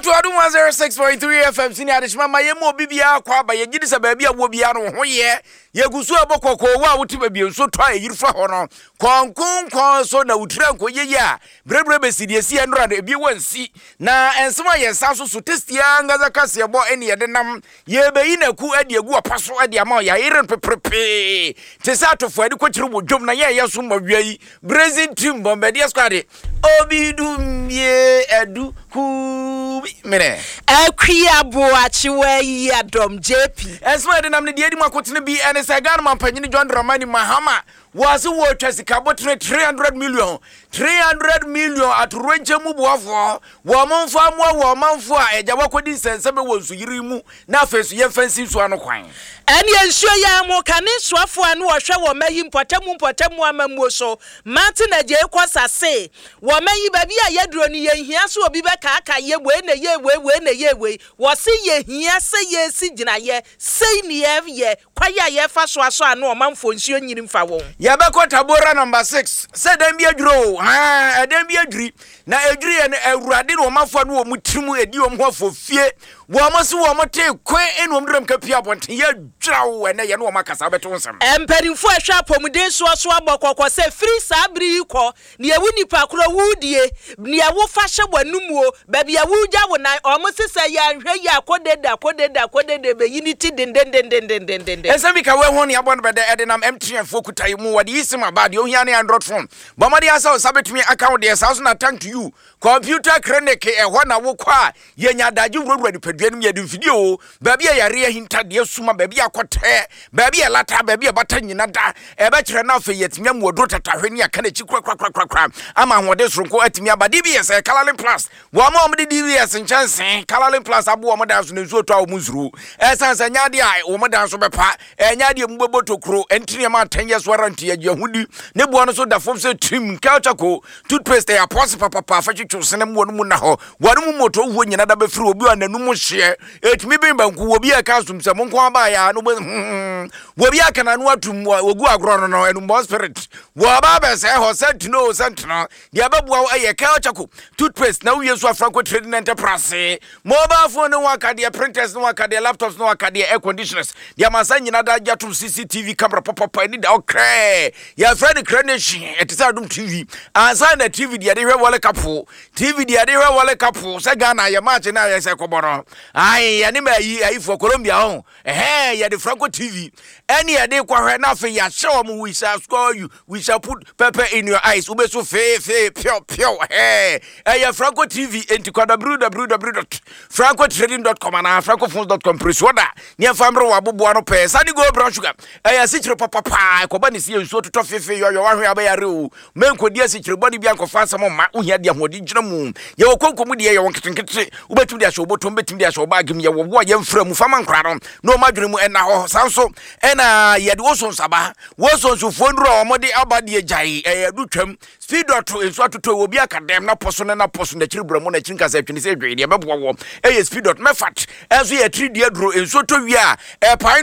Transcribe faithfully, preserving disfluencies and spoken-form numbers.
to Adum one oh six point three F M senior adishma ma yemo bibia kwa ba ye gidi se ba bia wo bia no ho ye ye gusu abokoko wa wuti ba bia so to ayirfa ho no konkon kon so na wutra nko ye ya brebre besidi esi enra na ebi wansi na ensema ye sa so so testia ngaza kase bo ene ye denam ye beyi na ku ade egu apaso ade ama ya iren pepepe te sa to fu ade ko kire bodwom na ye ye so mawai brazil team bombe dia squad obidum ye edu ku mene Akia boachi we Adom J P ensema de nam ne de edi makotene bi ene se Ghana mampanyini John Dramani Mahama was wo twasika botene three hundred million three hundred million at renche mu boafo wo monfo amwa wo manfo a eja wakodi sensebe wo nsuyiri mu na fesu ye fancy so ano kwan eni ensuo ya mo kane soafo anu wo hwe wo mayi mpotemu mpotemu amamuo so Martin aje kwasase wo mayi babi a yeduro ni ye hia so obi be ka aka ye we na ye we we na ye we wo se ye hia se ye si gina ye sei ni ye ye kwaya ye fa so aso anu o manfo nsuo nyiri mfa won ya be ko tabora number six se dem bi aduro ha edem bi aduri na aduri e awurade no manfo no wo mutimu edi wo ho afofie wo amase wo mote kwen enu omdram kapia bonten ye dwawo ene ye no makasa beto nsem emperimfo ahwa apomuden so so abokoko se free sabri ko ne ewu nipa kro wudie ne ewu fa hye wanumuo ba bia wugya wo nan omose se ya hwe ya kodeda kodeda kodeda be unity den den den den den den den ensem ka we ho ne abon be de edenam M T N fo kutai mu wade yisim abade ohia ne Android phone bomade asa sabetumi account de asa so na thank to you computer clinic e ho na wo kwa ye nya daji wurowura dipaduanum ye dimfidi o ba bia yare hinta de suma ba bia kote ba bia lata ba bia bata nyina da e be kire na fe yetimi am wodro tatahwani aka na chi kra kra kra kra ama hode soronko atimi abade bi yes Calalin Plus wo ma omde D V S nchanse Calalin Plus abo wo moda so na nsuo to a wo muzuru e sansa nya de a wo moda so bepa e nya de mbobotokro kro entini ma ten years warranty ya jehudi ne bo no so da fom se trim culture ko toothpaste ya pose papa papa fa twetwe ne mo no mu na ho wanu mu moto wo nyina da be firi obi ananu mu hye etimi bi banku obi aka sum se mo nko aba ya no wo bi aka na no atum ogu agro no no enu mo spirit wo aba be se ho sent no sent no dia babuwa aye culture ko toothpaste na wo yesu Franco Trading Enterprise mobile phone no waka dia printers no waka dia laptops no waka dia air conditioners dia masa nyina da jatum C C T V camera papa papa ni da okre ya friend credential etisa dum T V ansa na T V dia de hwe wole kapo T V dia de hwe wole kapo se Ghana ya match na ya se koboro ai ya ni ma yi ai for Colombia ho eh ya de Franco T V any ya de kwa hwe na fe ya show mu we shall score you we shall put pepper in your eyes ube so fe fe pio pio eh ya Franco T V enti kwa w w w dot franco trading dot com na francophones dot com presoda ni famro wa bobo ano pe sani go brown sugar eh sichiro papa pa ko ba ni si enso toto fefe yo yo wa hwe abayare o menkodi asichiro body bia nko fa sam ma ohia dia hodi gyina mu ye wokonkomu de ye wonketenkete ubetu dia so botom betim dia so bagim ye wo ye mfra mu fama nkra no madwene mu ena ho sanso ena ye de woso nsaba woso nsufo nduro omode abade jai eh dutwam speed dot enso atoto obi akadem na poso na poso na chiri bramo na chiri kasa twini se dwe de bebo wo eh speed dot mefat enso ye three dia duro enso to wi a eh